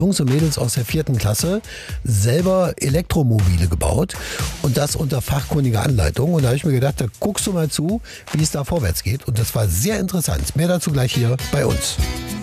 Jungs und Mädels aus der 4. Klasse selber Elektromobile gebaut und das unter fachkundiger Anleitung. Und da habe ich mir gedacht, da guckst du mal zu, wie es da vorwärts geht. Und das war sehr interessant. Mehr dazu gleich hier bei uns.